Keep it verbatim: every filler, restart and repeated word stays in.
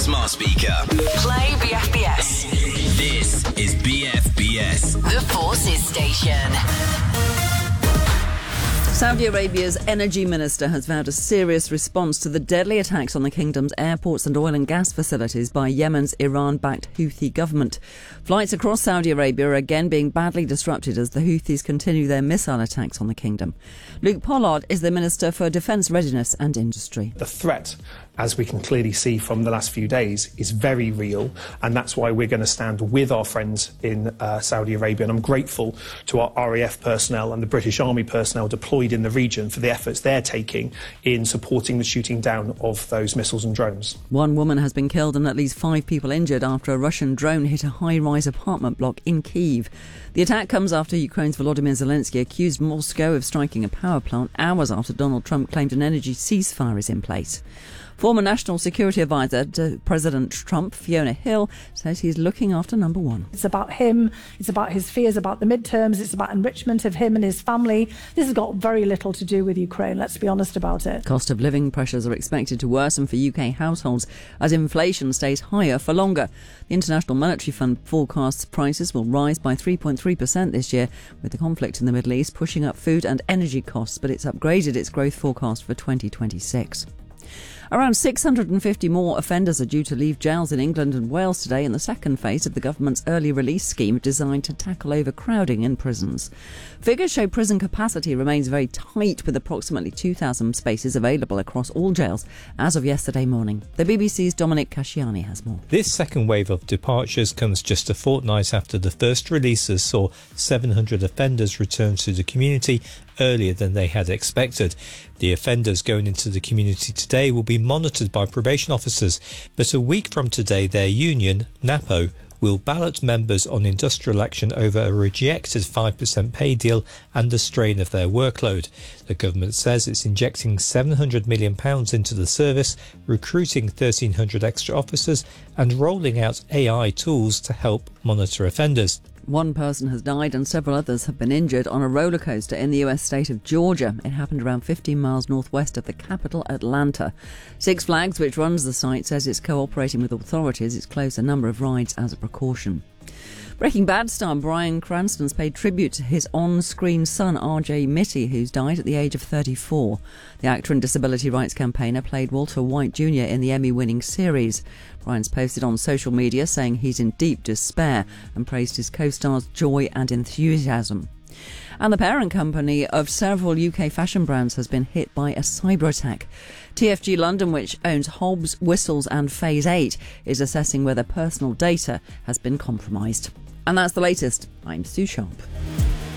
smart speaker. Play B F B S. This is B F B S. The Forces Station. Saudi Arabia's energy minister has vowed a serious response to the deadly attacks on the kingdom's airports and oil and gas facilities by Yemen's Iran-backed Houthi government. Flights across Saudi Arabia are again being badly disrupted as the Houthis continue their missile attacks on the kingdom. Luke Pollard is the Minister for Defence Readiness and Industry. The threat, as we can clearly see from the last few days, is very real, and that's why we're going to stand with our friends in uh, Saudi Arabia. And I'm grateful to our R A F personnel and the British Army personnel deployed in the region for the efforts they're taking in supporting the shooting down of those missiles and drones. One woman has been killed and at least five people injured after a Russian drone hit a high-rise apartment block in Kyiv. The attack comes after Ukraine's Volodymyr Zelensky accused Moscow of striking a power plant hours after Donald Trump claimed an energy ceasefire is in place. Former National Security Advisor to President Trump, Fiona Hill, says he's looking after number one. It's about him, it's about his fears about the midterms, it's about enrichment of him and his family. This has got very little to do with Ukraine, let's be honest about it. Cost of living pressures are expected to worsen for U K households as inflation stays higher for longer. The International Monetary Fund forecasts prices will rise by three point three percent this year, with the conflict in the Middle East pushing up food and energy costs, but it's upgraded its growth forecast for twenty twenty-six. Around six hundred fifty more offenders are due to leave jails in England and Wales today in the second phase of the government's early release scheme designed to tackle overcrowding in prisons. Figures show prison capacity remains very tight, with approximately two thousand spaces available across all jails as of yesterday morning. The B B C's Dominic Casciani has more. This second wave of departures comes just a fortnight after the first releases saw seven hundred offenders return to the community earlier than they had expected. The offenders going into the community today will be monitored by probation officers, but a week from today their union, NAPO, will ballot members on industrial action over a rejected five percent pay deal and the strain of their workload. The government says it's injecting seven hundred million pounds into the service, recruiting thirteen hundred extra officers and rolling out A I tools to help monitor offenders. One person has died and several others have been injured on a roller coaster in the U S state of Georgia. It happened around fifteen miles northwest of the capital, Atlanta. Six Flags, which runs the site, says it's cooperating with authorities. It's closed a number of rides as a precaution. Breaking Bad star Bryan Cranston's paid tribute to his on-screen son R J Mitty, who's died at the age of thirty-four. The actor and disability rights campaigner played Walter White Junior in the Emmy-winning series. Bryan's posted on social media saying he's in deep despair and praised his co-star's joy and enthusiasm. And the parent company of several U K fashion brands has been hit by a cyber attack. T F G London, which owns Hobbs, Whistles and Phase eight, is assessing whether personal data has been compromised. And that's the latest. I'm Sue Sharp.